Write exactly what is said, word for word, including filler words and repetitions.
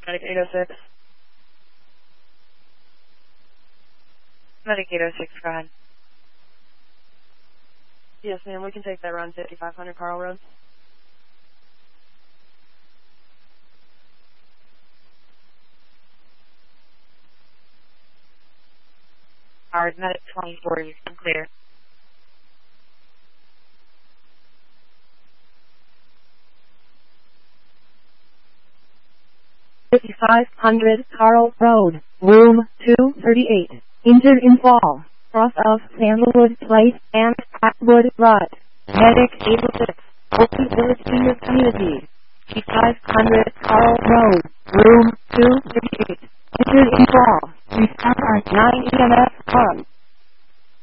Medic eight oh six. Medic eight oh six, go ahead. Yes, ma'am, we can take that around fifty-five hundred Carl Road. Alright, Medic twenty-four, you can clear. fifty-five hundred Carl Road, room two thirty-eight, injured in fall, cross of Sandalwood Place and Atwood Rut. Medic eight oh six, Open Village Senior Community, fifty-five hundred Carl Road, room two thirty-eight, injured in fall. Respond at nine E M S, come.